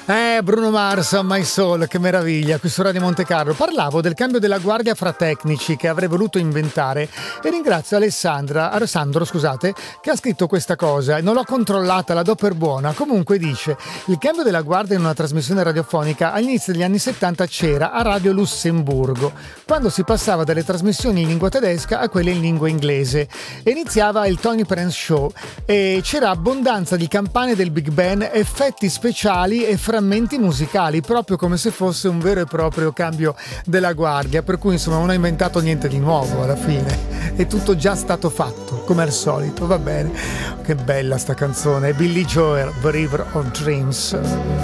Bruno Mars, My Soul, che meraviglia, qui su Radio Monte Carlo. Parlavo del cambio della guardia fra tecnici che avrei voluto inventare e ringrazio Alessandro, scusate, che ha scritto questa cosa. Non l'ho controllata, la do per buona. Comunque dice: il cambio della guardia in una trasmissione radiofonica all'inizio degli anni 70 c'era a Radio Lussemburgo, quando si passava dalle trasmissioni in lingua tedesca a quelle in lingua inglese. E iniziava il Tony Prince Show e c'era abbondanza di campane del Big Ben, effetti speciali e frammenti musicali, proprio come se fosse un vero e proprio cambio della guardia, per cui insomma non ho inventato niente di nuovo alla fine, è tutto già stato fatto come al solito. Va bene, che bella sta canzone, Billy Joel, The River of Dreams.